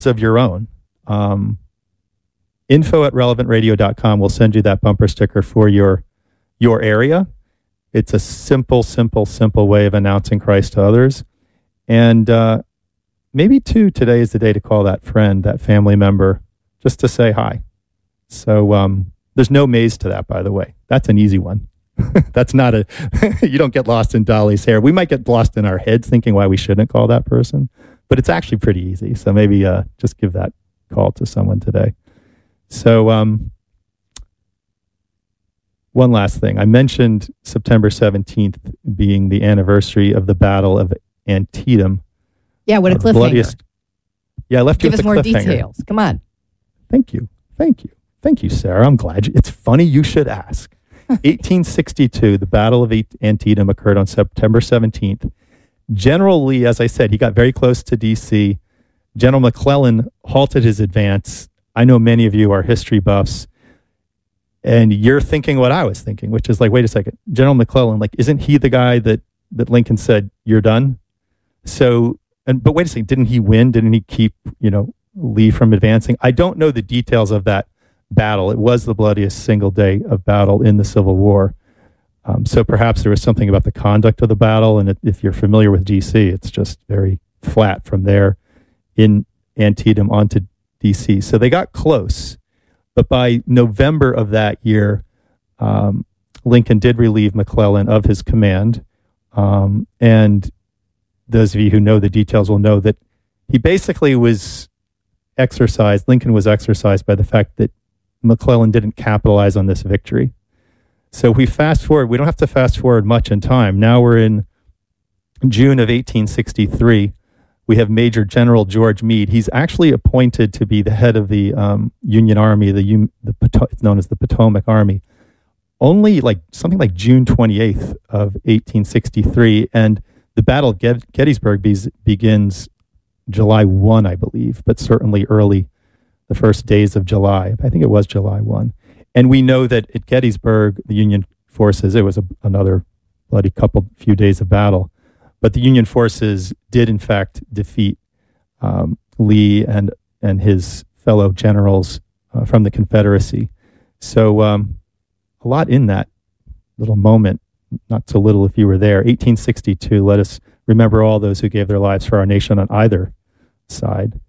of your own, info@relevantradio.com will send you that bumper sticker for your area. It's a simple way of announcing Christ to others. And maybe, too, today is the day to call that friend, that family member, just to say hi. So there's no maze to that, by the way. That's an easy one. That's not you don't get lost in Dolly's hair. We might get lost in our heads thinking why we shouldn't call that person, but it's actually pretty easy. So maybe just give that call to someone today. So one last thing. I mentioned September 17th being the anniversary of the Battle of Antietam. Yeah, what a cliffhanger. Yeah, I left you with the cliffhanger. Give us more cliffhanger. details. Come on. Thank you, Sarah. I'm glad. It's funny you should ask. 1862, the Battle of Antietam occurred on September 17th. General Lee, as I said, he got very close to D.C. General McClellan halted his advance. I know many of you are history buffs, and you're thinking what I was thinking, which is like, wait a second, General McClellan, like, isn't he the guy that Lincoln said, you're done? So, but wait a second, didn't he win? Didn't he keep, Lee from advancing? I don't know the details of that battle. It was the bloodiest single day of battle in the Civil War. So perhaps there was something about the conduct of the battle, and if you're familiar with D.C., it's just very flat from there in Antietam onto D.C. So they got close, but by November of that year, Lincoln did relieve McClellan of his command, and those of you who know the details will know that he basically was exercised, Lincoln was exercised by the fact that McClellan didn't capitalize on this victory. So we fast forward, we don't have to fast forward much in time. Now we're in June of 1863. We have Major General George Meade. He's actually appointed to be the head of the Union Army, it's known as the Potomac Army, only something like June 28th of 1863. And the Battle of Gettysburg begins July 1, I believe, but certainly early, the first days of July. I think it was July 1. And we know that at Gettysburg, the Union forces, it was another bloody few days of battle, but the Union forces did in fact defeat Lee and his fellow generals from the Confederacy. So a lot in that little moment, not so little if you were there. 1862, let us remember all those who gave their lives for our nation on either side.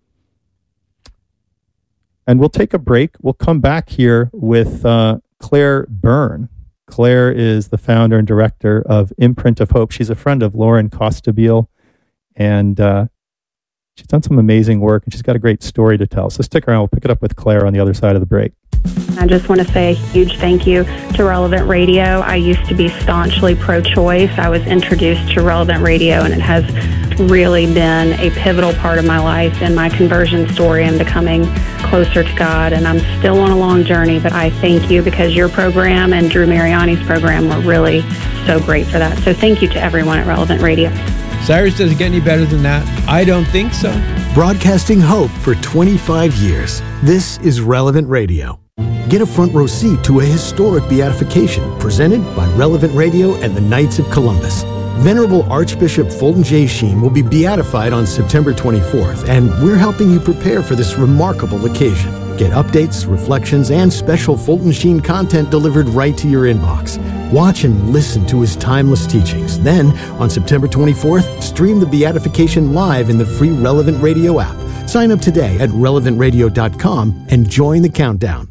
And we'll take a break. We'll come back here with Claire Byrne. Claire is the founder and director of Imprint of Hope. She's a friend of Lauren Costabile, and she's done some amazing work, and she's got a great story to tell. So stick around. We'll pick it up with Claire on the other side of the break. I just want to say a huge thank you to Relevant Radio. I used to be staunchly pro-choice. I was introduced to Relevant Radio, and it has really been a pivotal part of my life and my conversion story and becoming closer to God. And I'm still on a long journey, but I thank you because your program and Drew Mariani's program were really so great for that. So thank you to everyone at Relevant Radio. Cyrus, does it get any better than that? I don't think so. Broadcasting hope for 25 years. This is Relevant Radio. Get a front row seat to a historic beatification presented by Relevant Radio and the Knights of Columbus. Venerable Archbishop Fulton J. Sheen will be beatified on September 24th, and we're helping you prepare for this remarkable occasion. Get updates, reflections, and special Fulton Sheen content delivered right to your inbox. Watch and listen to his timeless teachings. Then, on September 24th, stream the beatification live in the free Relevant Radio app. Sign up today at relevantradio.com and join the countdown.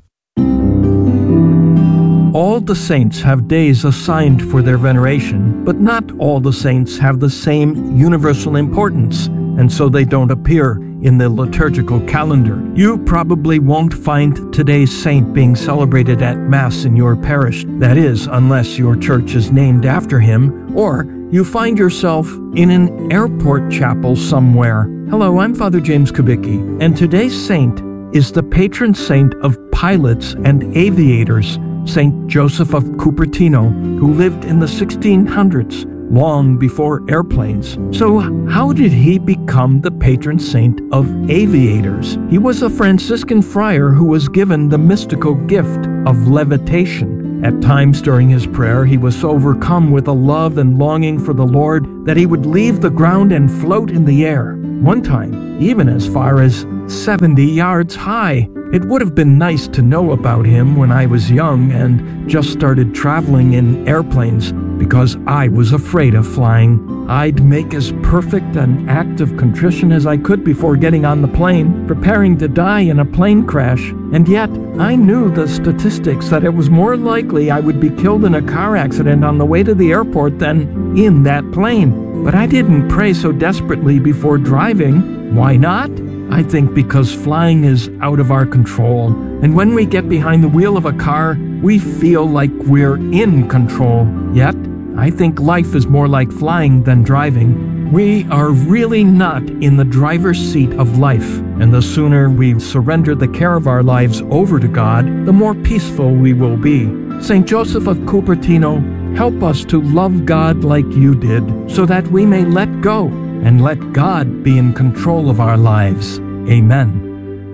All the saints have days assigned for their veneration, but not all the saints have the same universal importance, and so they don't appear in the liturgical calendar. You probably won't find today's saint being celebrated at Mass in your parish, that is, unless your church is named after him, or you find yourself in an airport chapel somewhere. Hello, I'm Father James Kubicki, and today's saint is the patron saint of pilots and aviators, Saint Joseph of Cupertino, who lived in the 1600s, long before airplanes. So how did he become the patron saint of aviators? He was a Franciscan friar who was given the mystical gift of levitation. At times during his prayer, he was so overcome with a love and longing for the Lord that he would leave the ground and float in the air. One time, even as far as 70 yards high. It would have been nice to know about him when I was young and just started traveling in airplanes because I was afraid of flying. I'd make as perfect an act of contrition as I could before getting on the plane, preparing to die in a plane crash. And yet, I knew the statistics that it was more likely I would be killed in a car accident on the way to the airport than in that plane. But I didn't pray so desperately before driving. Why not? I think because flying is out of our control. And when we get behind the wheel of a car, we feel like we're in control. Yet, I think life is more like flying than driving. We are really not in the driver's seat of life. And the sooner we surrender the care of our lives over to God, the more peaceful we will be. St. Joseph of Cupertino, help us to love God like you did, so that we may let go and let God be in control of our lives. Amen.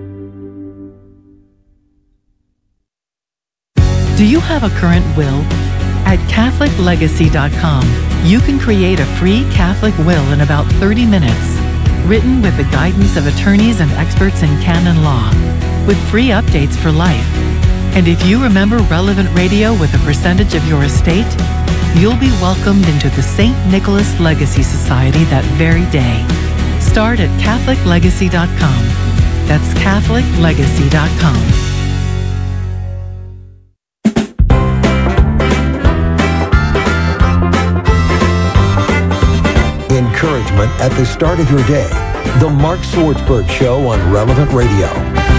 Do you have a current will? At CatholicLegacy.com, you can create a free Catholic will in about 30 minutes, written with the guidance of attorneys and experts in canon law, with free updates for life. And if you remember Relevant Radio with a percentage of your estate, you'll be welcomed into the St. Nicholas Legacy Society that very day. Start at CatholicLegacy.com. That's CatholicLegacy.com. Encouragement at the start of your day. The Mark Swartzberg Show on Relevant Radio.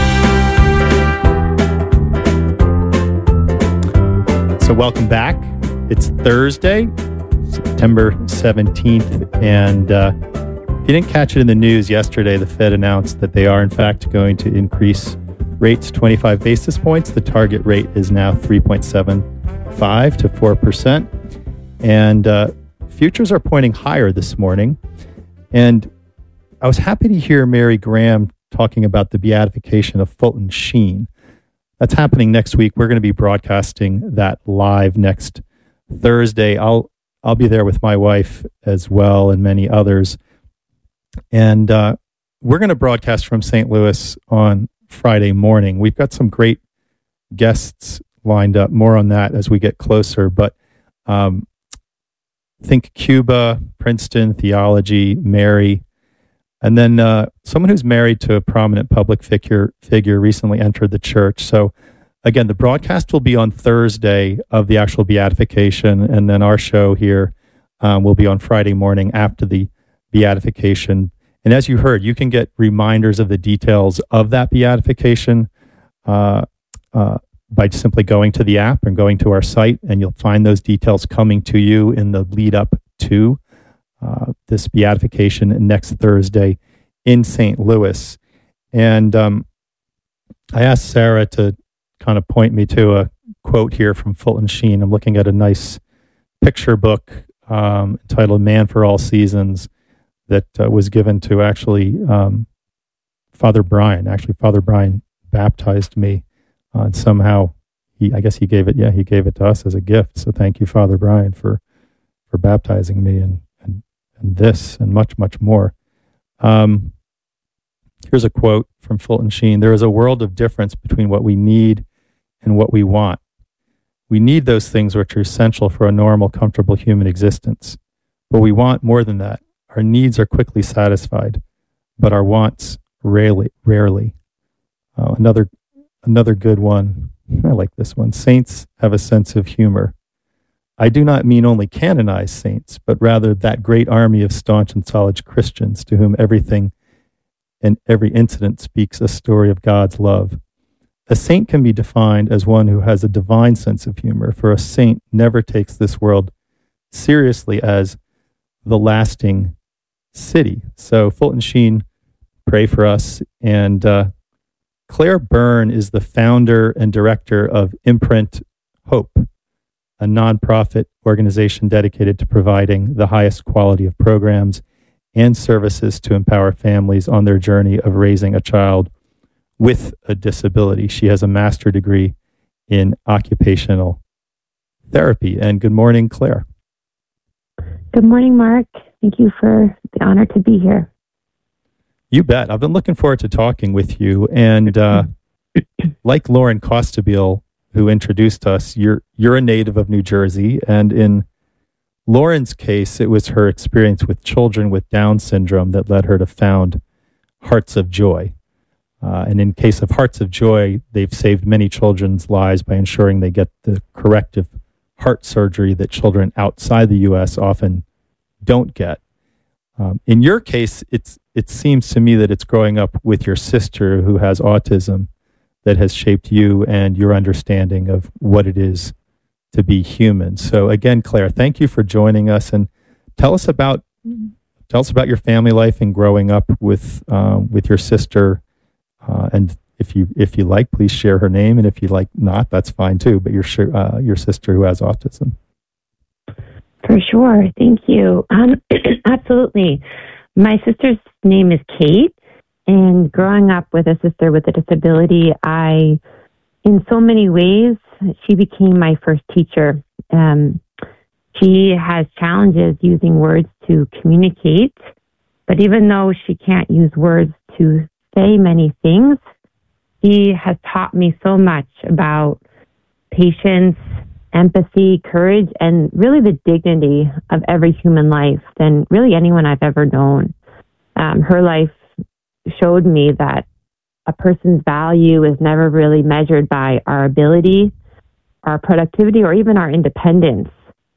So welcome back. It's Thursday, September 17th, and if you didn't catch it in the news yesterday, the Fed announced that they are in fact going to increase rates 25 basis points. The target rate is now 3.75 to 4%, and futures are pointing higher this morning. And I was happy to hear Mary Graham talking about the beatification of Fulton Sheen. That's happening next week. We're going to be broadcasting that live next Thursday. I'll be there with my wife as well and many others. And we're going to broadcast from St. Louis on Friday morning. We've got some great guests lined up. More on that as we get closer. But think Cuba, Princeton, theology, Mary. And then someone who's married to a prominent public figure recently entered the church. So again, the broadcast will be on Thursday of the actual beatification, and then our show here will be on Friday morning after the beatification. And as you heard, you can get reminders of the details of that beatification by simply going to the app and going to our site, and you'll find those details coming to you in the lead up to this beatification next Thursday in St. Louis. And I asked Sarah to kind of point me to a quote here from Fulton Sheen. I'm looking at a nice picture book entitled Man for All Seasons that was given to actually Father Brian. Actually, Father Brian baptized me, and somehow he gave it to us as a gift. So thank you, Father Brian, for baptizing me and this and much, much more. Here's a quote from Fulton Sheen. There is a world of difference between what we need and what we want. We need those things which are essential for a normal, comfortable human existence. But we want more than that. Our needs are quickly satisfied, but our wants rarely. Another good one. I like this one. Saints have a sense of humor. I do not mean only canonized saints, but rather that great army of staunch and solid Christians to whom everything and every incident speaks a story of God's love. A saint can be defined as one who has a divine sense of humor, for a saint never takes this world seriously as the lasting city. So Fulton Sheen, pray for us. And Claire Byrne is the founder and director of Imprint Hope, a nonprofit organization dedicated to providing the highest quality of programs and services to empower families on their journey of raising a child with a disability. She has a master's degree in occupational therapy. And good morning, Claire. Good morning, Mark. Thank you for the honor to be here. You bet. I've been looking forward to talking with you. And like Lauren Costabile, who introduced us, you're a native of New Jersey. And in Lauren's case, it was her experience with children with Down syndrome that led her to found Hearts of Joy. And in case of Hearts of Joy, they've saved many children's lives by ensuring they get the corrective heart surgery that children outside the U.S. often don't get. In your case, it seems to me that it's growing up with your sister who has autism that has shaped you and your understanding of what it is to be human. So again, Claire, thank you for joining us, and tell us about your family life and growing up with your sister. And if you like, please share her name, and if you like not, that's fine too. But your sister who has autism. For sure. Thank you. Absolutely. My sister's name is Kate, and growing up with a sister with a disability, in so many ways, she became my first teacher. She has challenges using words to communicate, but even though she can't use words to say many things, she has taught me so much about patience, empathy, courage, and really the dignity of every human life than really anyone I've ever known. Her life showed me that a person's value is never really measured by our ability, our productivity, or even our independence.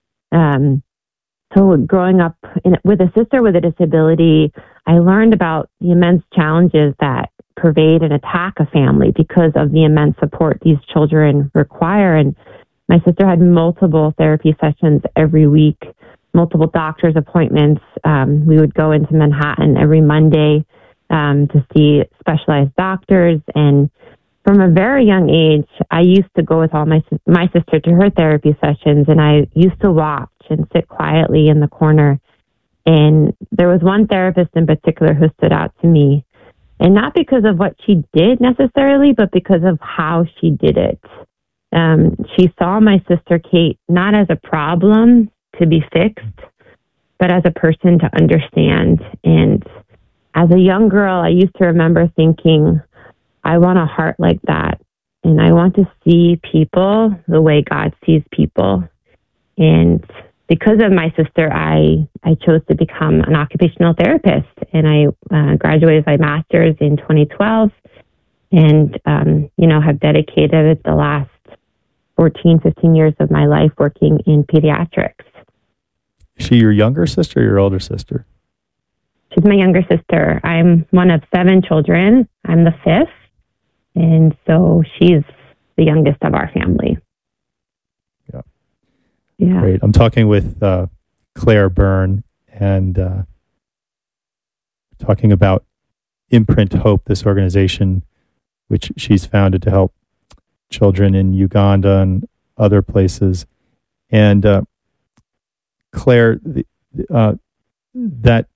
So growing up with a sister with a disability, I learned about the immense challenges that pervade and attack a family because of the immense support these children require. And my sister had multiple therapy sessions every week, multiple doctor's appointments. We would go into Manhattan every Monday to see specialized doctors. And from a very young age, I used to go with all my sister to her therapy sessions, and I used to watch and sit quietly in the corner. And there was one therapist in particular who stood out to me, and not because of what she did necessarily, but because of how she did it. She saw my sister Kate not as a problem to be fixed, but as a person to understand. And as a young girl, I used to remember thinking, I want a heart like that. And I want to see people the way God sees people. And because of my sister, I chose to become an occupational therapist. And I graduated my master's in 2012 and, have dedicated the last 14, 15 years of my life working in pediatrics. Is she your younger sister or your older sister? She's my younger sister. I'm one of 7 children. I'm the 5th. And so she's the youngest of our family. Yeah. Great. I'm talking with Claire Byrne and talking about Imprint Hope, this organization which she's founded to help children in Uganda and other places. And Claire, that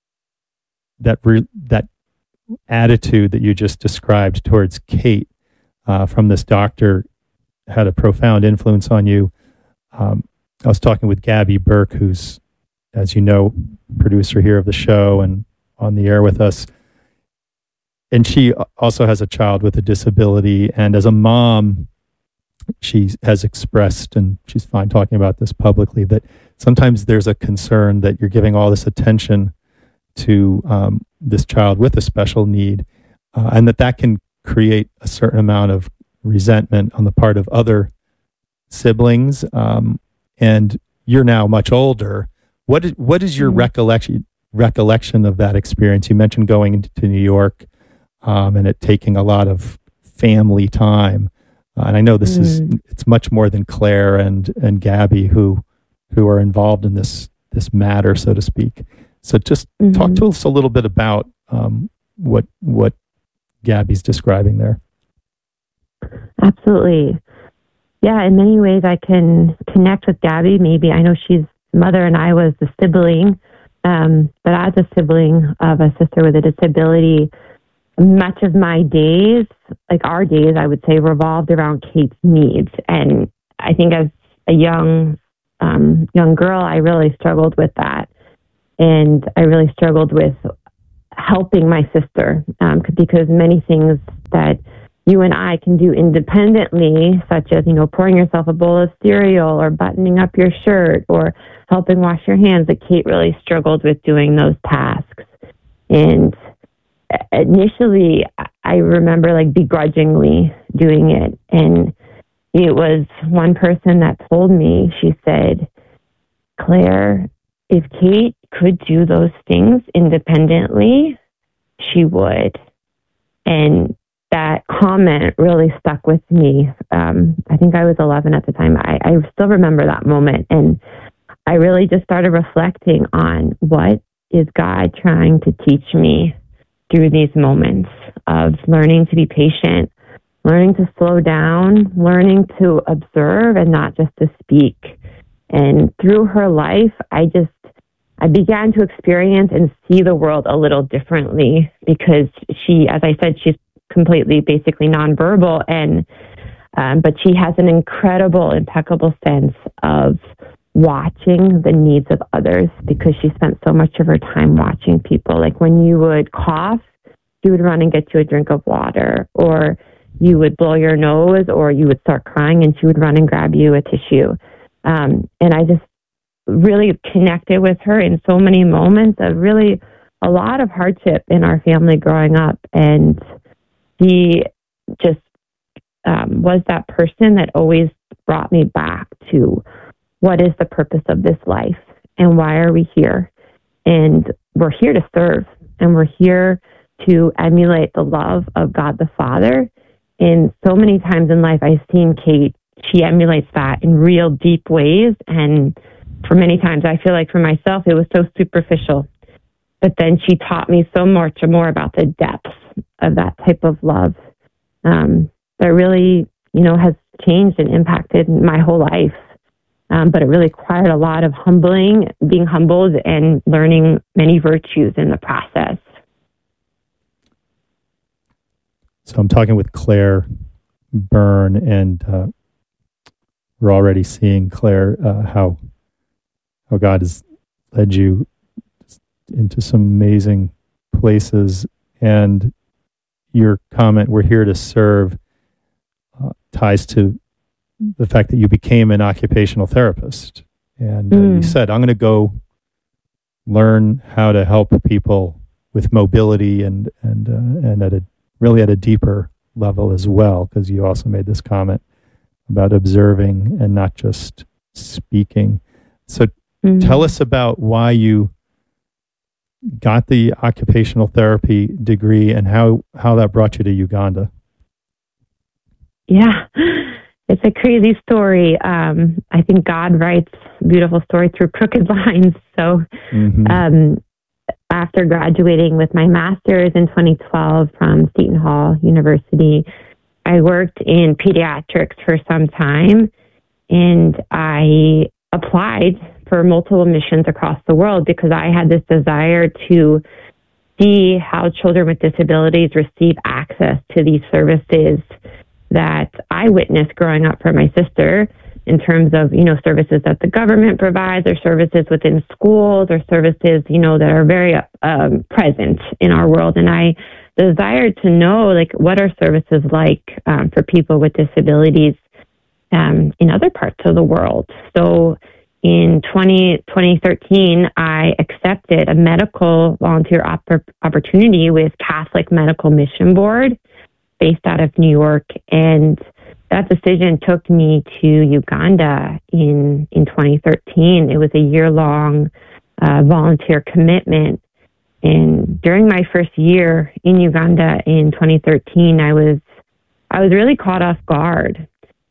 attitude that you just described towards Kate from this doctor had a profound influence on you. I was talking with Gabby Burke, who's, as you know, producer here of the show and on the air with us. And she also has a child with a disability. And as a mom, she has expressed, and she's fine talking about this publicly, that sometimes there's a concern that you're giving all this attention to this child with a special need, and that can create a certain amount of resentment on the part of other siblings. And you're now much older. What is your recollection of that experience? You mentioned going to New York and it taking a lot of family time. And I know it's much more than Claire and Gabby who are involved in this matter, so to speak. So just talk to us a little bit about what Gabby's describing there. Absolutely. Yeah, in many ways I can connect with Gabby. Maybe I know she's mother and I was the sibling, but as a sibling of a sister with a disability, much of my days, like our days, I would say, revolved around Kate's needs. And I think as a young girl, I really struggled with that. And I really struggled with helping my sister, because many things that you and I can do independently, such as, pouring yourself a bowl of cereal or buttoning up your shirt or helping wash your hands, that Kate really struggled with doing those tasks. And initially, I remember begrudgingly doing it. And it was one person that told me, she said, Claire, if Kate could do those things independently, she would. And that comment really stuck with me. I think I was 11 at the time. I still remember that moment. And I really just started reflecting on what is God trying to teach me through these moments of learning to be patient, learning to slow down, learning to observe and not just to speak. And through her life, I began to experience and see the world a little differently, because she, as I said, she's completely, basically nonverbal, but she has an incredible, impeccable sense of watching the needs of others, because she spent so much of her time watching people. Like when you would cough, she would run and get you a drink of water, or you would blow your nose, or you would start crying and she would run and grab you a tissue. And I just really connected with her in so many moments of really a lot of hardship in our family growing up. And she just was that person that always brought me back to what is the purpose of this life and why are we here? And we're here to serve, and we're here to emulate the love of God the Father. And so many times in life, I've seen Kate, she emulates that in real deep ways. And for many times, I feel like for myself, it was so superficial. But then she taught me so much more about the depths of that type of love that really, has changed and impacted my whole life. But it really required a lot of being humbled and learning many virtues in the process. So I'm talking with Claire Byrne, and we're already seeing, Claire, how God has led you into some amazing places. And your comment, we're here to serve, ties to the fact that you became an occupational therapist. And you said, I'm going to go learn how to help people with mobility and at a deeper level as well, because you also made this comment about observing and not just speaking. So tell us about why you got the occupational therapy degree and how that brought you to Uganda. Yeah, it's a crazy story. I think God writes beautiful stories through crooked lines. So after graduating with my master's in 2012 from Seton Hall University, I worked in pediatrics for some time, and I applied for multiple missions across the world because I had this desire to see how children with disabilities receive access to these services that I witnessed growing up for my sister, in terms of, services that the government provides, or services within schools, or services, that are very present in our world. And I desired to know, what are services like for people with disabilities in other parts of the world. So in 2013, I accepted a medical volunteer opportunity with Catholic Medical Mission Board based out of New York. And that decision took me to Uganda in 2013. It was a year-long volunteer commitment. And during my first year in Uganda in 2013, I was really caught off guard,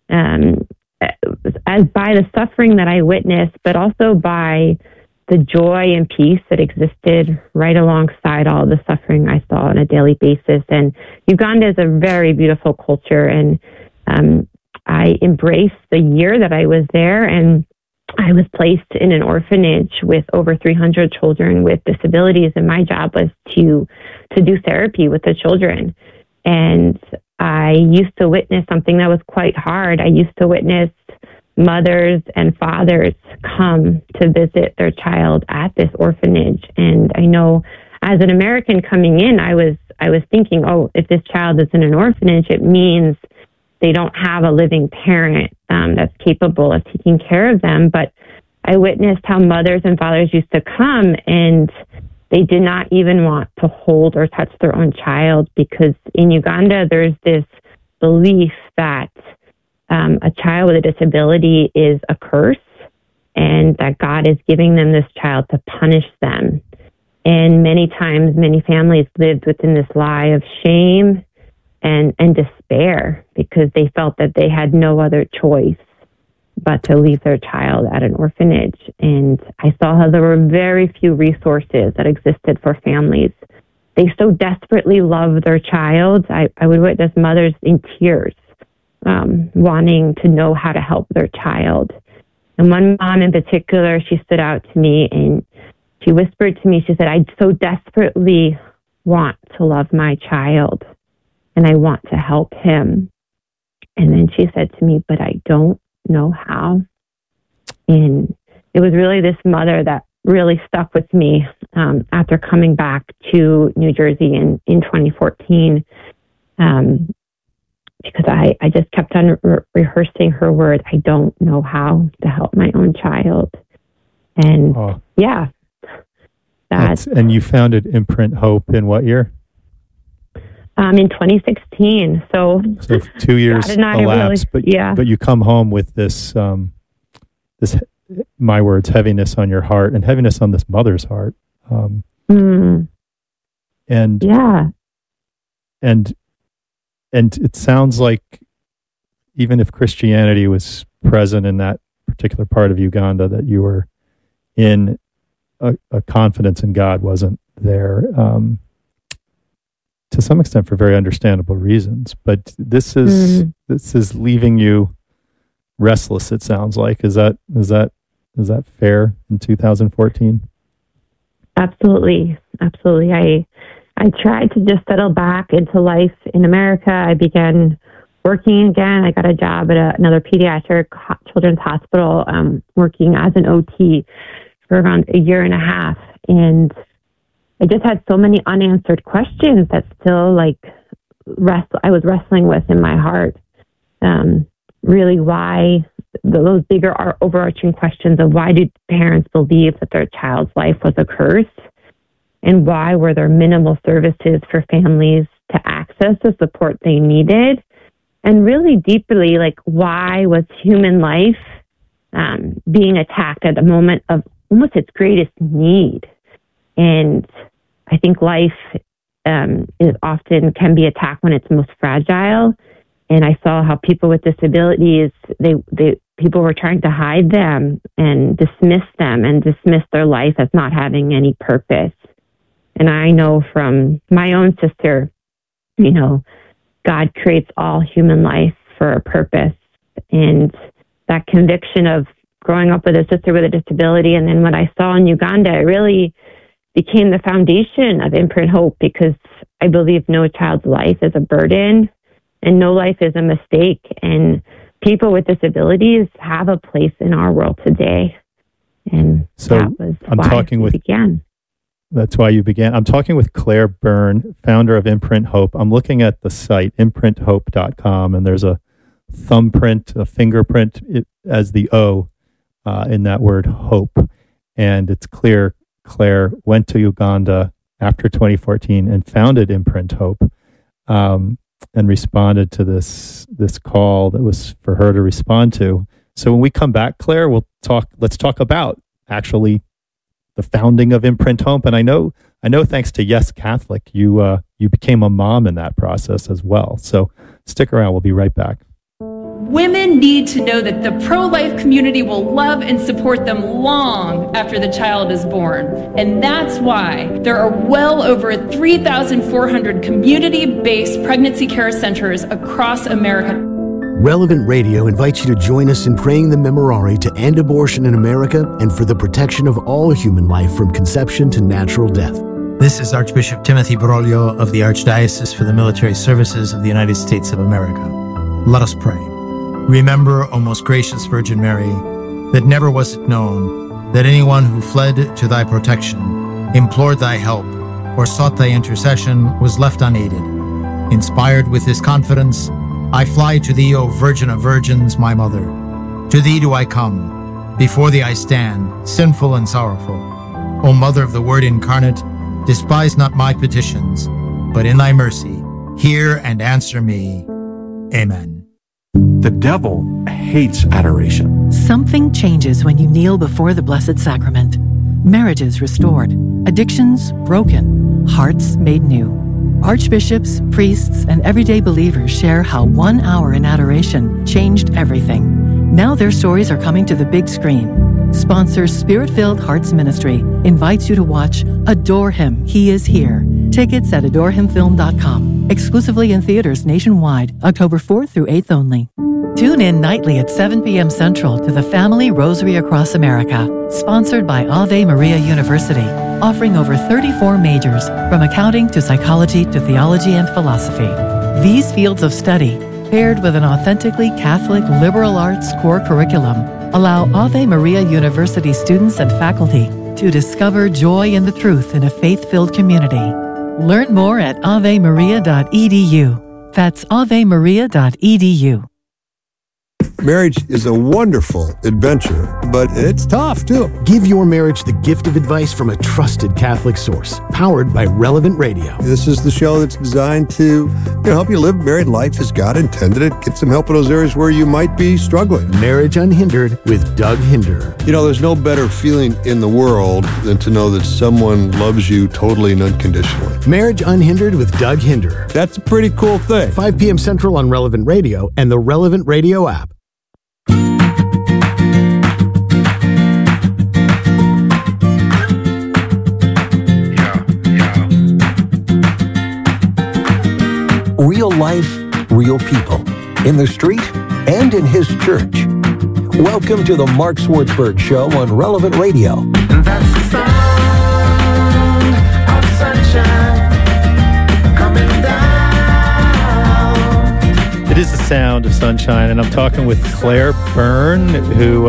as by the suffering that I witnessed, but also by the joy and peace that existed right alongside all the suffering I saw on a daily basis. And Uganda is a very beautiful culture, and I embraced the year that I was there, and I was placed in an orphanage with over 300 children with disabilities, and my job was to do therapy with the children. And I used to witness something that was quite hard. I used to witness mothers and fathers come to visit their child at this orphanage. And I know as an American coming in, I was thinking, oh, if this child is in an orphanage, it means they don't have a living parent that's capable of taking care of them. But I witnessed how mothers and fathers used to come and they did not even want to hold or touch their own child, because in Uganda, there's this belief that a child with a disability is a curse and that God is giving them this child to punish them. And many times, many families lived within this lie of shame and despair because they felt that they had no other choice but to leave their child at an orphanage. And I saw how there were very few resources that existed for families. They so desperately loved their child. I would witness mothers in tears, wanting to know how to help their child. And one mom in particular, she stood out to me and she whispered to me, she said, I so desperately want to love my child and I want to help him. And then she said to me, but I don't know how. And it was really this mother that really stuck with me after coming back to New Jersey in 2014, because I just kept on rehearsing her word, I don't know how to help my own child. And yeah. And you founded Imprint Hope in what year? In 2016. So 2 years elapsed, but you come home with this, this, my words, heaviness on your heart and heaviness on this mother's heart. And it sounds like even if Christianity was present in that particular part of Uganda, that you were in a confidence in God wasn't there, to some extent for very understandable reasons. But this is leaving you restless, it sounds like. Is that fair in 2014? Absolutely. I tried to just settle back into life in America. I began working again. I got a job at another pediatric children's hospital, working as an OT for around a year and a half. And I just had so many unanswered questions that still I was wrestling with in my heart. Really, why those bigger overarching questions of why did parents believe that their child's life was a curse? And why were there minimal services for families to access the support they needed? And really deeply, why was human life being attacked at a moment of almost its greatest need? And I think life can be attacked when it's most fragile. And I saw how people with disabilities, people were trying to hide them and dismiss their life as not having any purpose. And I know from my own sister, God creates all human life for a purpose. And that conviction of growing up with a sister with a disability, and then what I saw in Uganda, it really became the foundation of Imprint Hope, because I believe no child's life is a burden and no life is a mistake. And people with disabilities have a place in our world today. And so that was why we began. That's why you began. I'm talking with Claire Byrne, founder of Imprint Hope. I'm looking at the site, imprinthope.com, and there's a thumbprint, a fingerprint as the O in that word hope. And it's clear Claire went to Uganda after 2014 and founded Imprint Hope, and responded to this call that was for her to respond to. So when we come back, Claire, let's talk about actually the founding of Imprint Hope. And I know thanks to Yes Catholic, you became a mom in that process as well. So stick around. We'll be right back. Women need to know that the pro-life community will love and support them long after the child is born. And that's why there are well over 3,400 community-based pregnancy care centers across America. Relevant Radio invites you to join us in praying the Memorare to end abortion in America and for the protection of all human life from conception to natural death. This is Archbishop Timothy Broglio of the Archdiocese for the Military Services of the United States of America. Let us pray. Remember, O most gracious Virgin Mary, that never was it known that anyone who fled to thy protection, implored thy help, or sought thy intercession was left unaided. Inspired with this confidence, I fly to thee, O Virgin of Virgins, my mother. To thee do I come. Before thee I stand, sinful and sorrowful. O Mother of the Word incarnate, despise not my petitions, but in thy mercy, hear and answer me. Amen. The devil hates adoration. Something changes when you kneel before the Blessed Sacrament. Marriages restored, addictions broken, hearts made new. Archbishops, priests, and everyday believers share how 1 hour in adoration changed everything. Now their stories are coming to the big screen. Sponsor Spirit-Filled Hearts Ministry invites you to watch Adore Him, He Is Here. Tickets at adorehimfilm.com. Exclusively in theaters nationwide, October 4th through 8th only. Tune in nightly at 7 p.m. Central to the Family Rosary Across America, sponsored by Ave Maria University, offering over 34 majors, from accounting to psychology to theology and philosophy. These fields of study, paired with an authentically Catholic liberal arts core curriculum, allow Ave Maria University students and faculty to discover joy in the truth in a faith-filled community. Learn more at avemaria.edu. That's avemaria.edu. Marriage is a wonderful adventure, but it's tough, too. Give your marriage the gift of advice from a trusted Catholic source, powered by Relevant Radio. This is the show that's designed to help you live married life as God intended it, get some help in those areas where you might be struggling. Marriage Unhindered with Doug Hinderer. There's no better feeling in the world than to know that someone loves you totally and unconditionally. Marriage Unhindered with Doug Hinderer. That's a pretty cool thing. 5 p.m. Central on Relevant Radio and the Relevant Radio app. Real life, real people, in the street and in his church. Welcome to the Mark Swartzberg Show on Relevant Radio. And that's the sound of sunshine coming down. It is the sound of sunshine, and I'm talking with Claire Byrne, who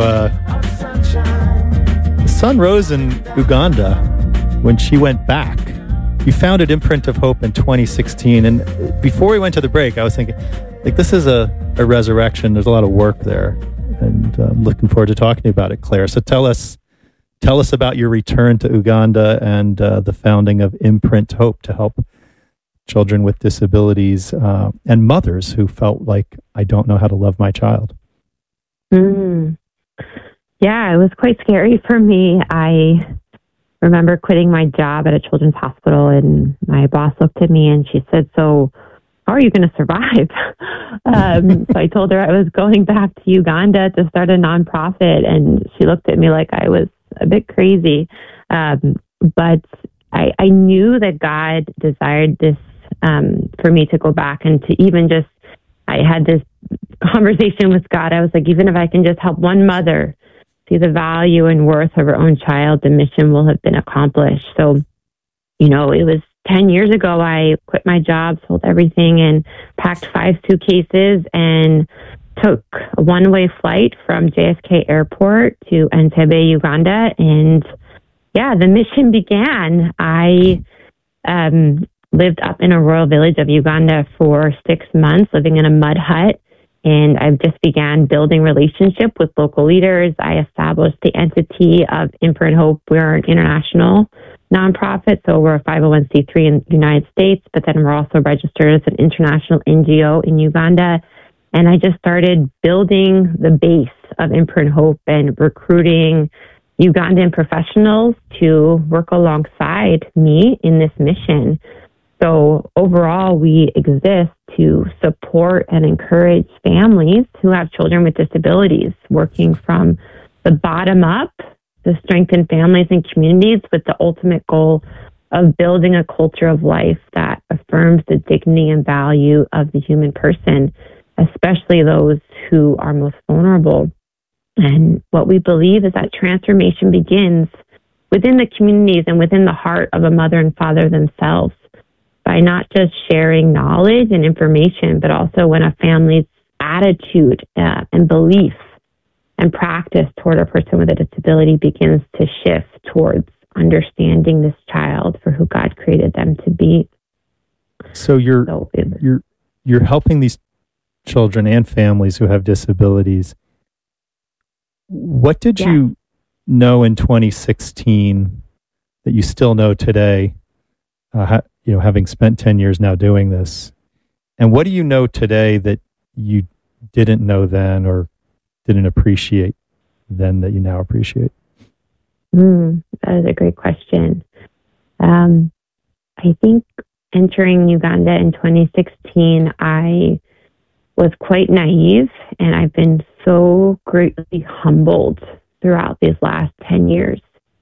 the sun rose in Uganda when she went back. You founded Imprint of Hope in 2016, and before we went to the break, I was thinking, this is a resurrection. There's a lot of work there, and I'm looking forward to talking to you about it, Claire. So tell us about your return to Uganda and the founding of Imprint Hope to help children with disabilities and mothers who felt like, I don't know how to love my child. Yeah, it was quite scary for me. I remember quitting my job at a children's hospital, and my boss looked at me and she said, "So how are you going to survive?" So I told her I was going back to Uganda to start a nonprofit, and she looked at me like I was a bit crazy. But I knew that God desired this for me to go back and to even just, I had this conversation with God. I was like, even if I can just help one mother see the value and worth of her own child, the mission will have been accomplished. So, it was 10 years ago, I quit my job, sold everything, and packed 5 suitcases and took a one-way flight from JFK Airport to Entebbe, Uganda. And the mission began. I lived up in a rural village of Uganda for 6 months, living in a mud hut. And I just began building relationship with local leaders. I established the entity of Imprint Hope. We're an international nonprofit, so we're a 501c3 in the United States, but then we're also registered as an international NGO in Uganda. And I just started building the base of Imprint Hope and recruiting Ugandan professionals to work alongside me in this mission. So overall, we exist to support and encourage families who have children with disabilities, working from the bottom up to strengthen families and communities with the ultimate goal of building a culture of life that affirms the dignity and value of the human person, especially those who are most vulnerable. And what we believe is that transformation begins within the communities and within the heart of a mother and father themselves, by not just sharing knowledge and information, but also when a family's attitude and belief and practice toward a person with a disability begins to shift towards understanding this child for who God created them to be. So you're helping these children and families who have disabilities. What did you know in 2016 that you still know today, having spent 10 years now doing this? And what do you know today that you didn't know then or didn't appreciate then that you now appreciate? That is a great question. I think entering Uganda in 2016, I was quite naive, and I've been so greatly humbled throughout these last 10 years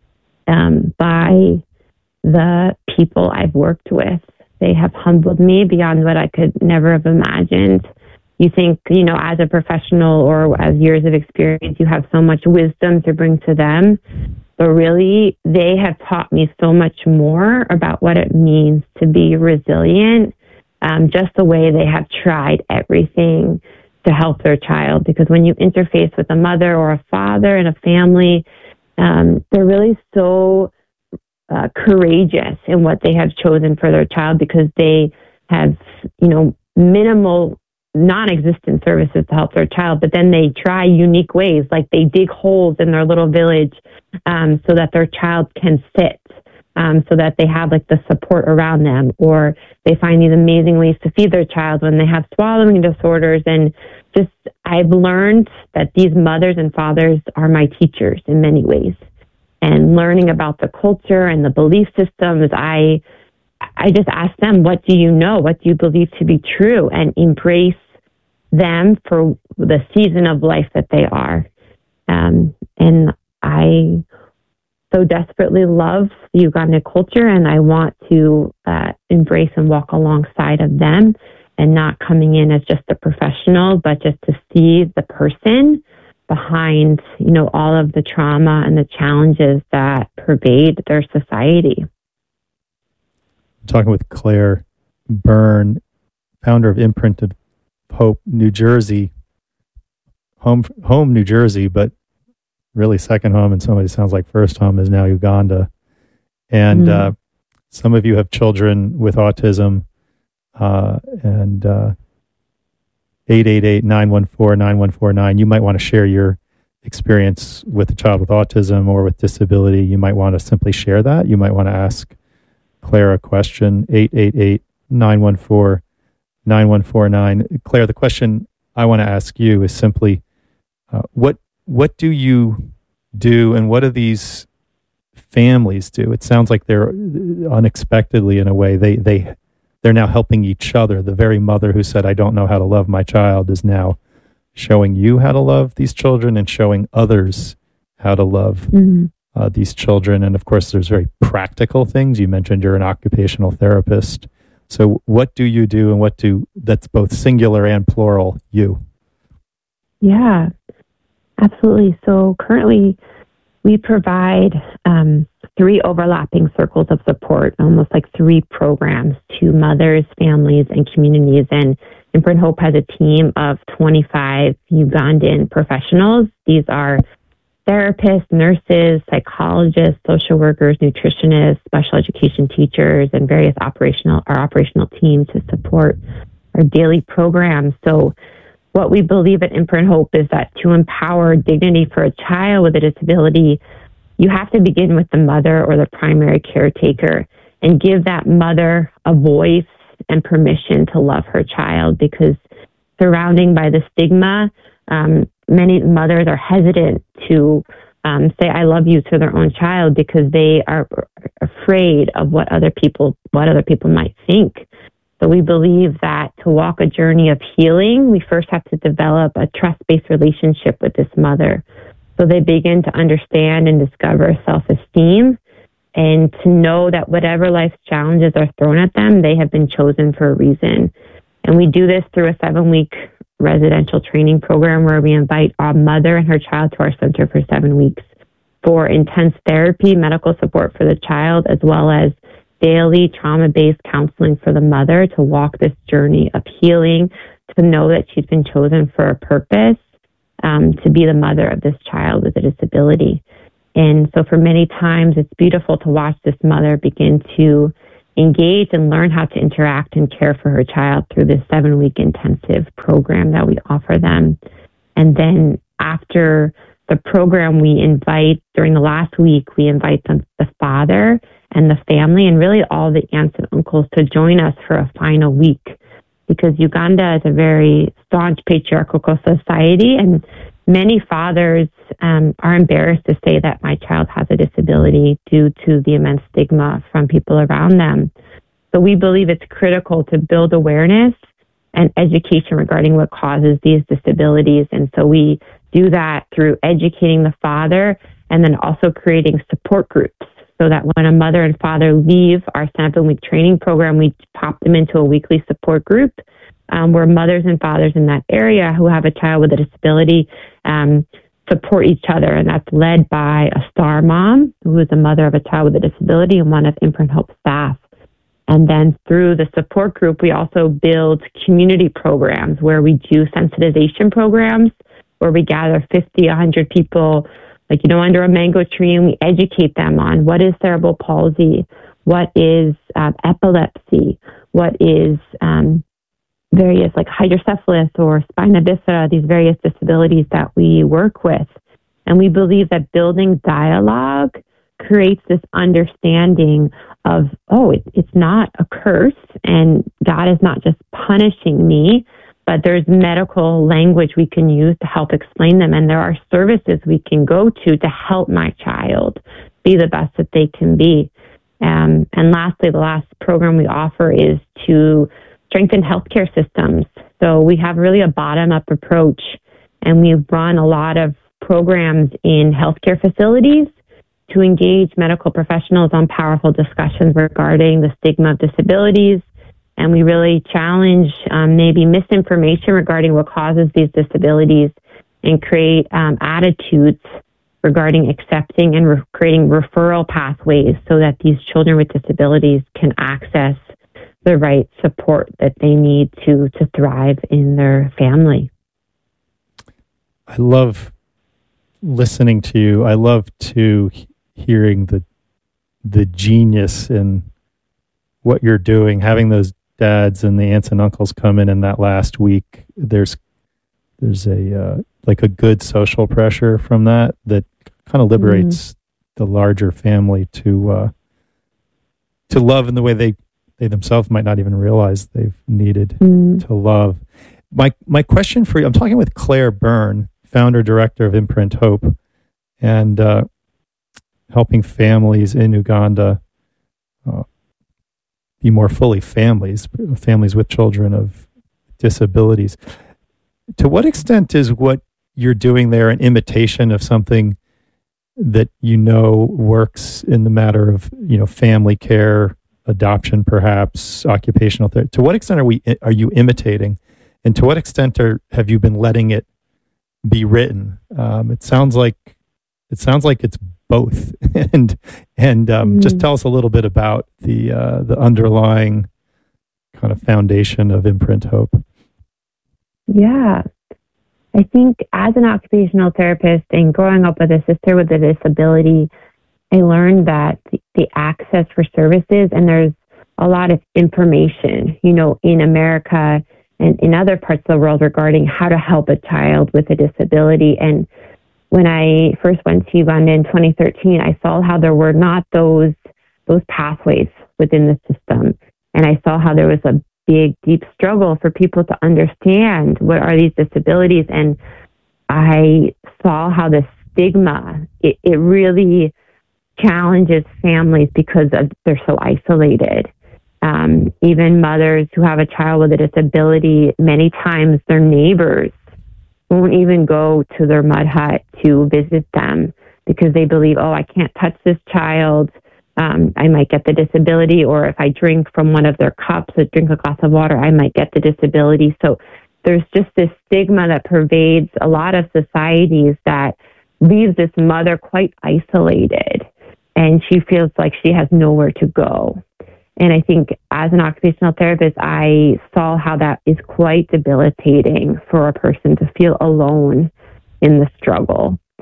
by the people I've worked with. They have humbled me beyond what I could never have imagined. You think, as a professional or as years of experience, you have so much wisdom to bring to them. But really, they have taught me so much more about what it means to be resilient, just the way they have tried everything to help their child. Because when you interface with a mother or a father in a family, they're really so courageous in what they have chosen for their child, because they have, minimal, non-existent services to help their child, but then they try unique ways, like they dig holes in their little village so that their child can sit, so that they have like the support around them, or they find these amazing ways to feed their child when they have swallowing disorders. And just, I've learned that these mothers and fathers are my teachers in many ways. And learning about the culture and the belief systems, I just ask them, what do you know? What do you believe to be true? And embrace them for the season of life that they are. And I so desperately love the Ugandan culture, and I want to embrace and walk alongside of them, and not coming in as just a professional, but just to see the person behind, all of the trauma and the challenges that pervade their society. I'm talking with Claire Byrne, founder of Imprinted Hope, New Jersey, home New Jersey, but really second home, and somebody sounds like first home is now Uganda. And some of you have children with autism, and 888-914-9149. You might want to share your experience with a child with autism or with disability. You might want to simply share that. You might want to ask Claire a question. 888-914-9149. Claire, the question I want to ask you is simply, what do you do, and what do these families do? It sounds like they're unexpectedly, in a way, they're now helping each other. The very mother who said, I don't know how to love my child, is now showing you how to love these children and showing others how to love these children. And of course, there's very practical things. You mentioned you're an occupational therapist. So what do you do, and that's both singular and plural, you? Yeah, absolutely. So currently we provide 3 overlapping circles of support, almost like 3 programs to mothers, families, and communities. And Imprint Hope has a team of 25 Ugandan professionals. These are therapists, nurses, psychologists, social workers, nutritionists, special education teachers, and various operational teams to support our daily programs. So what we believe at Imprint Hope is that to empower dignity for a child with a disability, you have to begin with the mother or the primary caretaker, and give that mother a voice and permission to love her child, because surrounding by the stigma, many mothers are hesitant to say I love you to their own child, because they are afraid of what other people might think. So we believe that to walk a journey of healing, we first have to develop a trust-based relationship with this mother, so they begin to understand and discover self-esteem, and to know that whatever life's challenges are thrown at them, they have been chosen for a reason. And we do this through a 7-week residential training program where we invite a mother and her child to our center for 7 weeks for intense therapy, medical support for the child, as well as daily trauma-based counseling for the mother to walk this journey of healing, to know that she's been chosen for a purpose, to be the mother of this child with a disability. And so for many times, it's beautiful to watch this mother begin to engage and learn how to interact and care for her child through this 7-week intensive program that we offer them. And then after the program, we invite, during the last week, we invite the father and the family and really all the aunts and uncles to join us for a final week, because Uganda is a very staunch patriarchal society, and many fathers are embarrassed to say that my child has a disability due to the immense stigma from people around them. So we believe it's critical to build awareness and education regarding what causes these disabilities. And so we do that through educating the father and then also creating support groups, so that when a mother and father leave our 7-week training program, we pop them into a weekly support group where mothers and fathers in that area who have a child with a disability support each other. And that's led by a star mom who is a mother of a child with a disability and one of Imprint Hope staff. And then through the support group, we also build community programs where we do sensitization programs where we gather 50, 100 people, under a mango tree, and we educate them on what is cerebral palsy, what is epilepsy, what is various hydrocephalus or spina bifida, these various disabilities that we work with. And we believe that building dialogue creates this understanding of, it's not a curse and God is not just punishing me, but there's medical language we can use to help explain them. And there are services we can go to help my child be the best that they can be. And lastly, the last program we offer is to strengthen healthcare systems. So we have really a bottom-up approach, and we run a lot of programs in healthcare facilities to engage medical professionals on powerful discussions regarding the stigma of disabilities. And we really challenge maybe misinformation regarding what causes these disabilities and create attitudes regarding accepting and creating referral pathways so that these children with disabilities can access the right support that they need to thrive in their family. I love listening to you. I love hearing the genius in what you're doing, having those dads and the aunts and uncles come in that last week. There's a good social pressure from that kind of liberates the larger family to love in the way they themselves might not even realize they've needed to love. My question for you, I'm talking with Claire Byrne, founder director of Imprint Hope, and helping families in Uganda be more fully families with children of disabilities. To what extent is what you're doing there an imitation of something that works in the matter of family care, adoption, perhaps occupational therapy? To what extent are you imitating, and to what extent have you been letting it be written? It sounds like it's both, and just tell us a little bit about the underlying kind of foundation of Imprint Hope. Yeah, I think as an occupational therapist and growing up with a sister with a disability, I learned that the access for services, and there's a lot of information, in America and in other parts of the world regarding how to help a child with a disability. And when I first went to Uganda in 2013, I saw how there were not those pathways within the system. And I saw how there was a big, deep struggle for people to understand what are these disabilities. And I saw how the stigma, it really challenges families because they're so isolated. Even mothers who have a child with a disability, many times their neighbors won't even go to their mud hut to visit them because they believe, I can't touch this child. I might get the disability, or if I drink from one of their cups or drink a glass of water, I might get the disability. So there's just this stigma that pervades a lot of societies that leaves this mother quite isolated, and she feels like she has nowhere to go. And I think as an occupational therapist, I saw how that is quite debilitating for a person to feel alone in the struggle.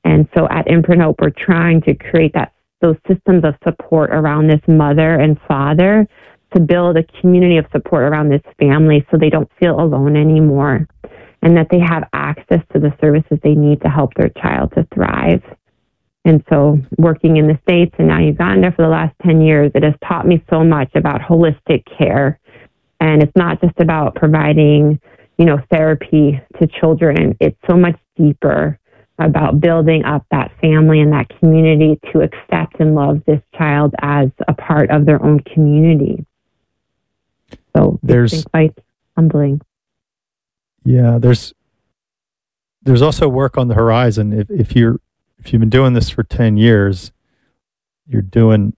And so at Imprint Hope, we're trying to create those systems of support around this mother and father to build a community of support around this family so they don't feel alone anymore and that they have access to the services they need to help their child to thrive. And so working in the States and now Uganda for the last 10 years, it has taught me so much about holistic care. And it's not just about providing, therapy to children. It's so much deeper about building up that family and that community to accept and love this child as a part of their own community. So it's quite humbling. Yeah, there's also work on the horizon. If you've been doing this for 10 years, you're doing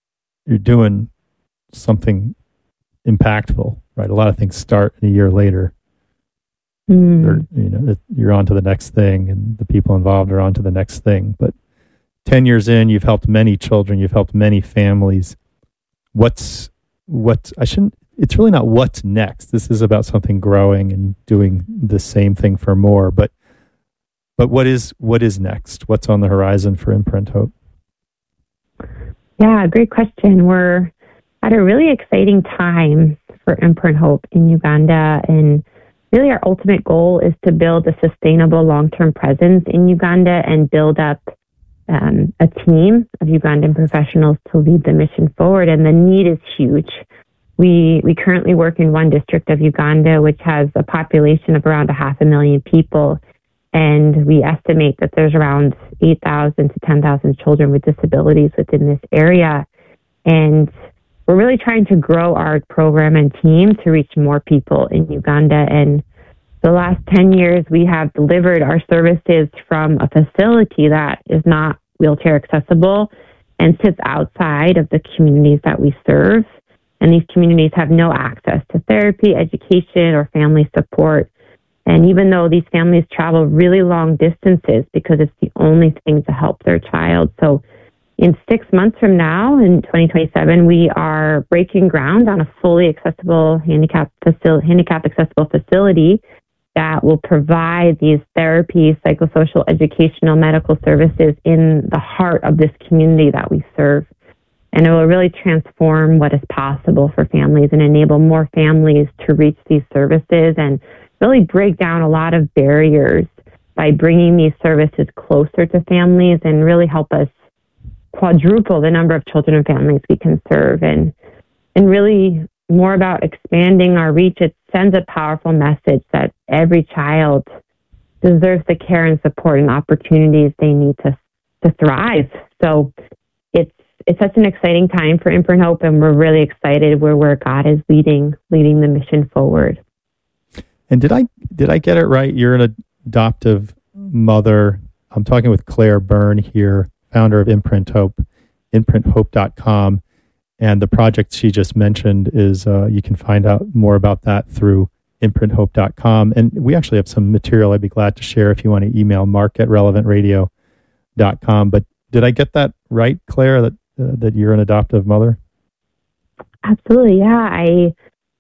something impactful, right? A lot of things start a year later. You're on to the next thing, and the people involved are on to the next thing. But 10 years in, you've helped many children, you've helped many families. It's really not what's next. This is about something growing and doing the same thing for more. But what is next? What's on the horizon for Imprint Hope? Yeah, great question. We're at a really exciting time for Imprint Hope in Uganda, and really our ultimate goal is to build a sustainable long-term presence in Uganda and build up a team of Ugandan professionals to lead the mission forward. And the need is huge. We currently work in one district of Uganda, which has a population of around 500,000 people. And we estimate that there's around 8,000 to 10,000 children with disabilities within this area. And we're really trying to grow our program and team to reach more people in Uganda. And the last 10 years, we have delivered our services from a facility that is not wheelchair accessible and sits outside of the communities that we serve. And these communities have no access to therapy, education, or family support. And even though these families travel really long distances because it's the only thing to help their child. So in 6 months from now, in 2027, we are breaking ground on a fully accessible handicap accessible facility that will provide these therapy, psychosocial, educational, medical services in the heart of this community that we serve. And it will really transform what is possible for families and enable more families to reach these services and really break down a lot of barriers by bringing these services closer to families and really help us quadruple the number of children and families we can serve. And really more about expanding our reach. It sends a powerful message that every child deserves the care and support and opportunities they need to thrive. So it's such an exciting time for Imprint Hope, and we're really excited where God is leading the mission forward. And did I get it right? You're an adoptive mother. I'm talking with Claire Byrne here, founder of Imprint Hope, imprinthope.com. And the project she just mentioned is, you can find out more about that through imprinthope.com. And we actually have some material I'd be glad to share if you want to email mark@relevantradio.com. But did I get that right, Claire, that you're an adoptive mother? Absolutely, yeah. I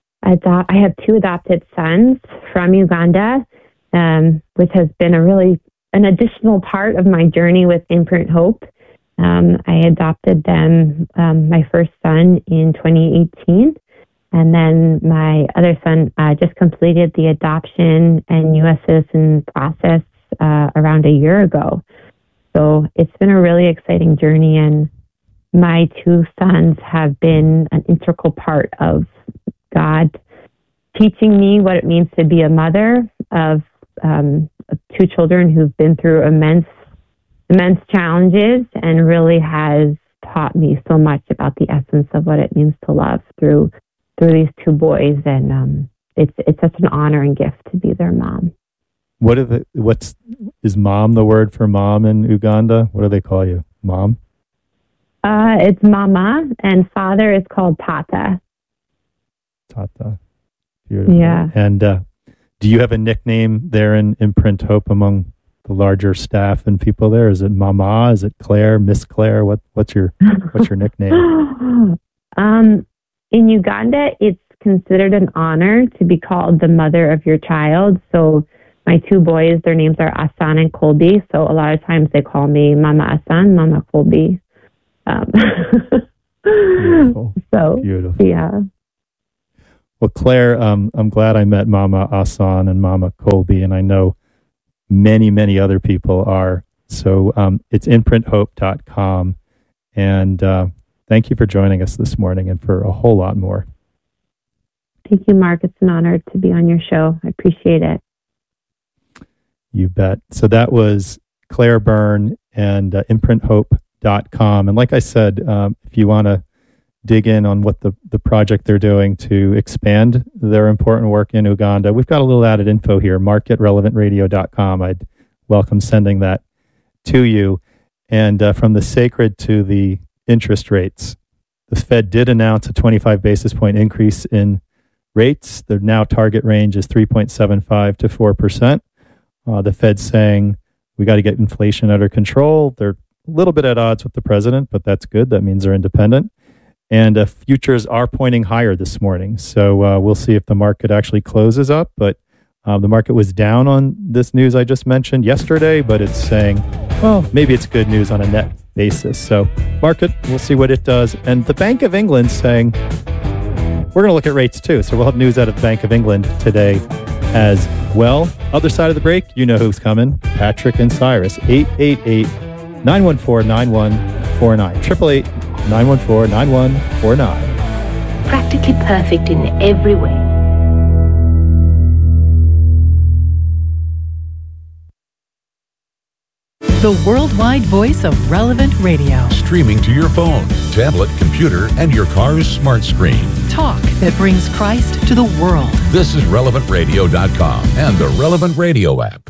have 2 adopted sons from Uganda, which has been an additional part of my journey with Imprint Hope. I adopted them, my first son in 2018, and then my other son just completed the adoption and U.S. citizen process around a year ago. So it's been a really exciting journey, and my 2 sons have been an integral part of God teaching me what it means to be a mother of 2 children who've been through immense challenges, and really has taught me so much about the essence of what it means to love through these 2 boys. And it's such an honor and gift to be their mom. Is mom the word for mom in Uganda? What do they call you? Mom? It's mama, and father is called tata. Tata. Beautiful. Yeah. And do you have a nickname there in Imprint Hope among the larger staff and people there? Is it Mama? Is it Claire? Miss Claire? What's your nickname? In Uganda, it's considered an honor to be called the mother of your child. So my two boys, their names are Asan and Colby. So a lot of times they call me Mama Asan, Mama Colby. Beautiful. So, beautiful. Yeah. Well, Claire, I'm glad I met Mama Asan and Mama Colby, and I know many, many other people are. So it's imprinthope.com. And thank you for joining us this morning and for a whole lot more. Thank you, Mark. It's an honor to be on your show. I appreciate it. You bet. So that was Claire Byrne and imprinthope.com. And like I said, if you want to dig in on what the project they're doing to expand their important work in Uganda, we've got a little added info here, mark@relevantradio.com. I'd welcome sending that to you. And from the sacred to the interest rates, the Fed did announce a 25 basis point increase in rates. Their now target range is 3.75 to 4%. The Fed's saying we got to get inflation under control. They're a little bit at odds with the president, but that's good. That means they're independent. And futures are pointing higher this morning. So we'll see if the market actually closes up. But the market was down on this news I just mentioned yesterday, but it's saying, well, maybe it's good news on a net basis. So market, we'll see what it does. And the Bank of England saying, we're going to look at rates too. So we'll have news out of the Bank of England today as well. Other side of the break, you know who's coming. Patrick and Cyrus, 888-914-9149. 888-914-9149. Practically perfect in every way. The worldwide voice of Relevant Radio. Streaming to your phone, tablet, computer, and your car's smart screen. Talk that brings Christ to the world. This is relevantradio.com and the Relevant Radio app.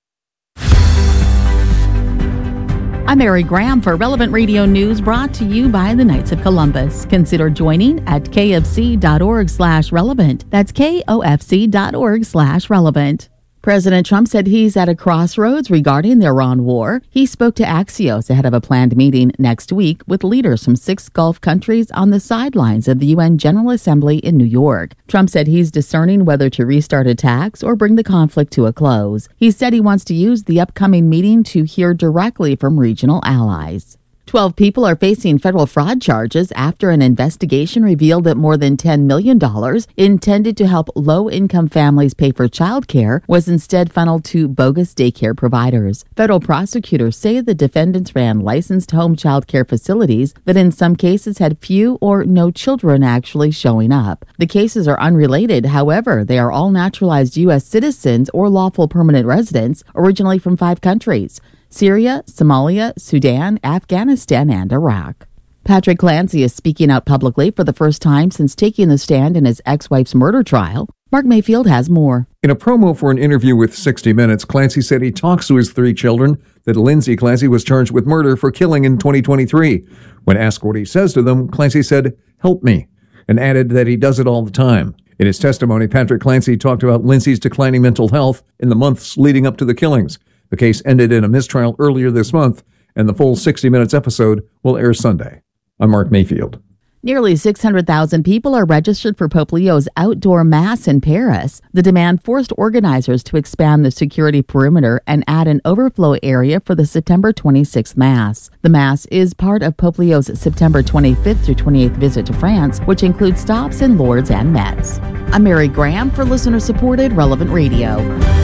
I'm Mary Graham for Relevant Radio News, brought to you by the Knights of Columbus. Consider joining at kfc.org/relevant. That's kofc.org/relevant. President Trump said he's at a crossroads regarding the Iran war. He spoke to Axios ahead of a planned meeting next week with leaders from 6 Gulf countries on the sidelines of the UN General Assembly in New York. Trump said he's discerning whether to restart attacks or bring the conflict to a close. He said he wants to use the upcoming meeting to hear directly from regional allies. 12 people are facing federal fraud charges after an investigation revealed that more than $10 million intended to help low-income families pay for childcare was instead funneled to bogus daycare providers. Federal prosecutors say the defendants ran licensed home childcare facilities that in some cases had few or no children actually showing up. The cases are unrelated. However, they are all naturalized U.S. citizens or lawful permanent residents originally from 5 countries: Syria, Somalia, Sudan, Afghanistan, and Iraq. Patrick Clancy is speaking out publicly for the first time since taking the stand in his ex-wife's murder trial. Mark Mayfield has more. In a promo for an interview with 60 Minutes, Clancy said he talks to his 3 children, that Lindsay Clancy was charged with murder for killing in 2023. When asked what he says to them, Clancy said, "Help me," and added that he does it all the time. In his testimony, Patrick Clancy talked about Lindsay's declining mental health in the months leading up to the killings. The case ended in a mistrial earlier this month, and the full 60 Minutes episode will air Sunday. I'm Mark Mayfield. Nearly 600,000 people are registered for Pope Leo's outdoor Mass in Paris. The demand forced organizers to expand the security perimeter and add an overflow area for the September 26th Mass. The Mass is part of Pope Leo's September 25th through 28th visit to France, which includes stops in Lourdes and Metz. I'm Mary Graham for listener-supported Relevant Radio.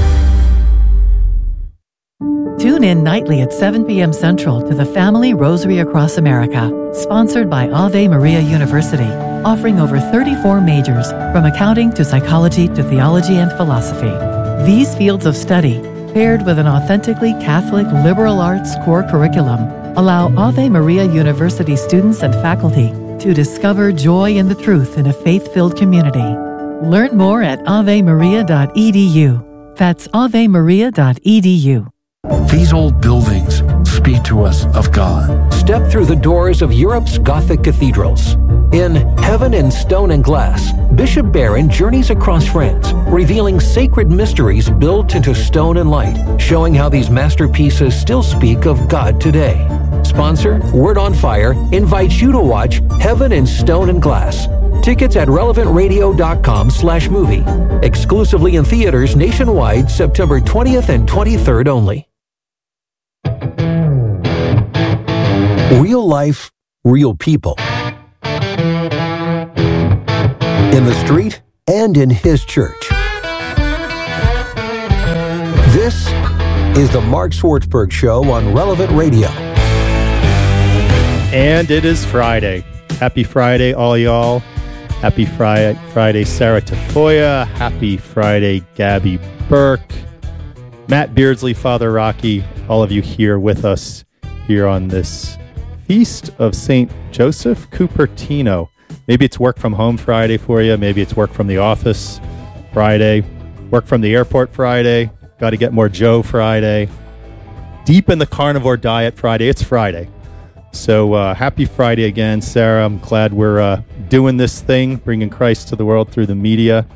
Tune in nightly at 7 p.m. Central to the Family Rosary Across America, sponsored by Ave Maria University, offering over 34 majors, from accounting to psychology to theology and philosophy. These fields of study, paired with an authentically Catholic liberal arts core curriculum, allow Ave Maria University students and faculty to discover joy in the truth in a faith-filled community. Learn more at avemaria.edu. That's avemaria.edu. These old buildings speak to us of God. Step through the doors of Europe's Gothic cathedrals. In Heaven in Stone and Glass, Bishop Barron journeys across France, revealing sacred mysteries built into stone and light, showing how these masterpieces still speak of God today. Sponsor, Word on Fire, invites you to watch Heaven in Stone and Glass. Tickets at relevantradio.com/movie. Exclusively in theaters nationwide, September 20th and 23rd only. Real life, real people. In the street and in his church. This is the Mark Swartzberg Show on Relevant Radio. And it is Friday. Happy Friday, all y'all. Happy Friday, Sarah Tafoya. Happy Friday, Gabby Burke. Matt Beardsley, Father Rocky, all of you here with us here on this Feast of St. Joseph Cupertino. Maybe it's work from home Friday for you. Maybe it's work from the office Friday. Work from the airport Friday. Got to get more Joe Friday. Deep in the carnivore diet Friday. It's Friday. So happy Friday again, Sarah. I'm glad we're doing this thing, bringing Christ to the world through the media.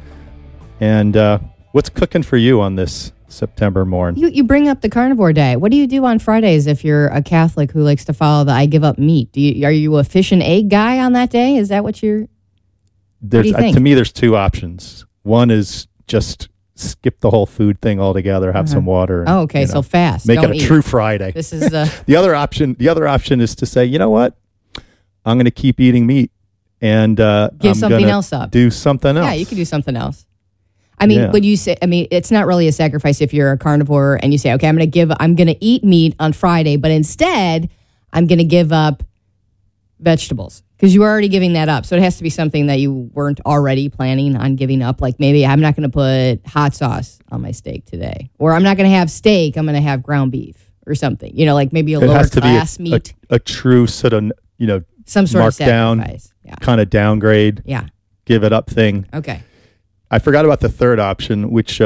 And what's cooking for you on this September morn? You bring up the carnivore diet. What do you do on Fridays if you're a Catholic who likes to follow the I give up meat? Are you a fish and egg guy on that day? Is that what you're... What do you think? To me, there's two options. One is just skip the whole food thing altogether, have some water. And, okay, so fast. Make it a true Friday. This is the other option. The other option is to say, you know what? I'm going to keep eating meat and give something else up. Do something else. Yeah, you could do something else. I mean, when you say, it's not really a sacrifice if you're a carnivore and you say, okay, I'm going to eat meat on Friday, but instead I'm going to give up vegetables because you were already giving that up. So it has to be something that you weren't already planning on giving up. Like maybe I'm not going to put hot sauce on my steak today, or I'm not going to have steak. I'm going to have ground beef or something, like maybe a lower class meat. A true sort of, some sort of sacrifice. Kind of downgrade. Yeah. Give it up thing. Okay. I forgot about the third option, which,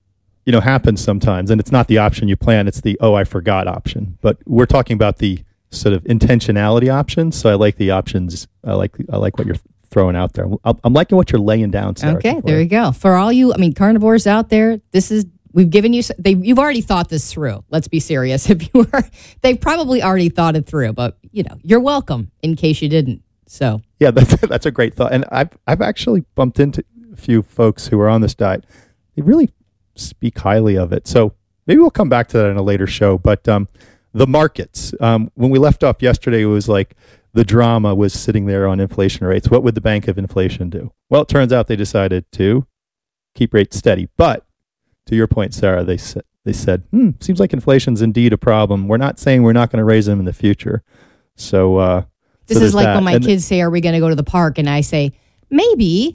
happens sometimes. And it's not the option you plan. It's the, I forgot option. But we're talking about the sort of intentionality options. So I like the options. I like what you're throwing out there. I'm liking what you're laying down, Sarah. Okay, there you go. For all you, carnivores out there, we've given you, you've already thought this through. Let's be serious. They've probably already thought it through, but you're welcome in case you didn't. So yeah, that's a great thought. And I've actually bumped into a few folks who are on this diet. They really speak highly of it. So maybe we'll come back to that in a later show. But the markets, when we left off yesterday, it was like the drama was sitting there on inflation rates. What would the Bank of Inflation do? Well, it turns out they decided to keep rates steady. But to your point, Sarah, they said, seems like inflation's indeed a problem. We're not saying we're not going to raise them in the future. So this is like when my kids say, are we going to go to the park? And I say, maybe.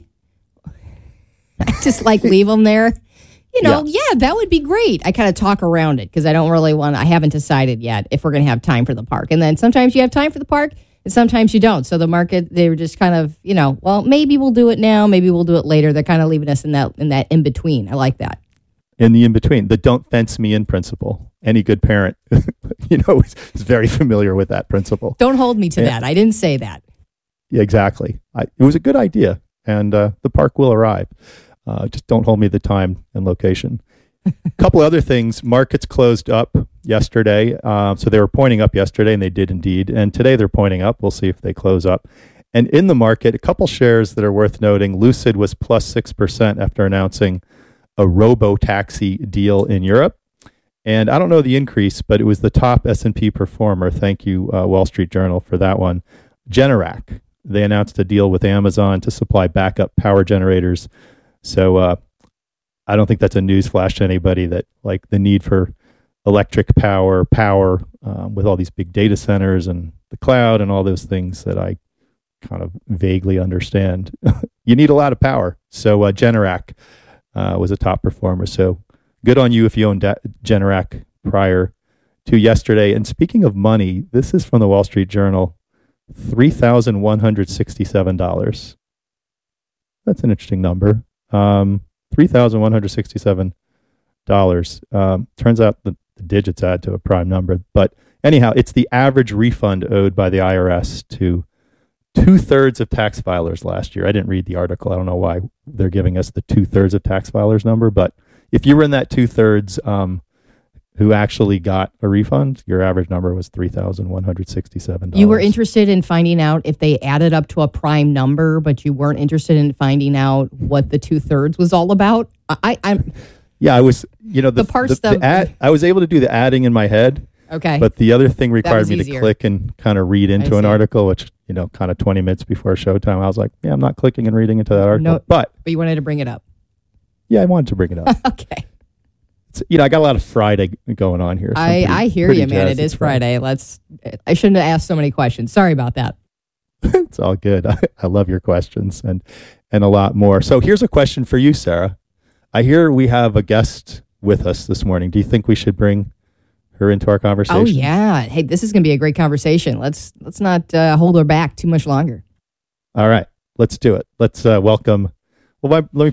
I just leave them there. Yeah, that would be great. I kind of talk around it because I don't really I haven't decided yet if we're going to have time for the park. And then sometimes you have time for the park and sometimes you don't. So the market, they were just kind of, well, maybe we'll do it now. Maybe we'll do it later. They're kind of leaving us in that in between. I like that. In the in between, the don't fence me in principle. Any good parent, is very familiar with that principle. Don't hold me to that. I didn't say that. Yeah, exactly. It was a good idea, and the park will arrive. Just don't hold me to the time and location. A couple other things. Markets closed up yesterday. So they were pointing up yesterday, and they did indeed. And today they're pointing up. We'll see if they close up. And in the market, a couple shares that are worth noting. Lucid was plus 6% after announcing a robo-taxi deal in Europe. And I don't know the increase, but it was the top S&P performer. Thank you, Wall Street Journal, for that one. Generac. They announced a deal with Amazon to supply backup power generators. So I don't think that's a news flash to anybody that the need for electric power with all these big data centers and the cloud and all those things that I kind of vaguely understand. You need a lot of power. So Generac was a top performer. So good on you if you owned Generac prior to yesterday. And speaking of money, this is from the Wall Street Journal, $3,167. That's an interesting number. $3,167. Turns out the digits add to a prime number. But anyhow, it's the average refund owed by the IRS to 2/3 of tax filers last year. I didn't read the article. I don't know why they're giving us the 2/3 of tax filers number. But if you were in that 2/3, who actually got a refund, your average number was $3,167. You were interested in finding out if they added up to a prime number, but you weren't interested in finding out what the 2/3 was all about. Yeah, I was, I was able to do the adding in my head. Okay. But the other thing required me to click and kind of read into an article, which, kind of 20 minutes before showtime, I was like, yeah, I'm not clicking and reading into that article. No, but you wanted to bring it up. Yeah, I wanted to bring it up. Okay. I got a lot of Friday going on here. So I hear you, man. It is Friday. I shouldn't have asked so many questions. Sorry about that. It's all good. I love your questions and a lot more. So here's a question for you, Sarah. I hear we have a guest with us this morning. Do you think we should bring her into our conversation? Oh, yeah. Hey, this is going to be a great conversation. Let's not hold her back too much longer. All right. Let's do it. Let's welcome. Well, let me